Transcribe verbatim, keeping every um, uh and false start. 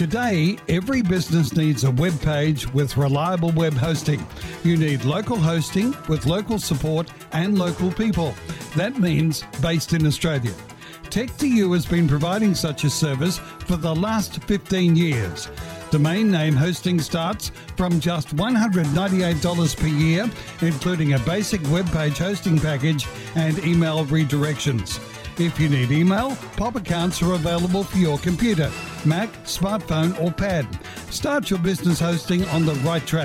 Today, every business needs a web page with reliable web hosting. You need local hosting with local support and local people. That means based in Australia. Tech two U has been providing such a service for the last fifteen years. Domain name hosting starts from just one hundred ninety-eight dollars per year, including a basic web page hosting package and email redirections. If you need email, Pop accounts are available for your computer, Mac, smartphone or pad. Start your business hosting on the right track.